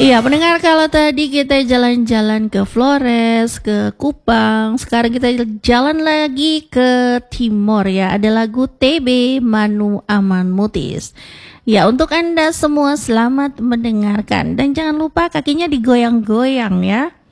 Iya, pendengar, kalau tadi kita jalan-jalan ke Flores, ke Kupang, sekarang kita jalan lagi ke timur ya. Ada lagu TB Manu Aman Mutis. Ya, untuk Anda semua selamat mendengarkan dan jangan lupa kakinya digoyang-goyang ya.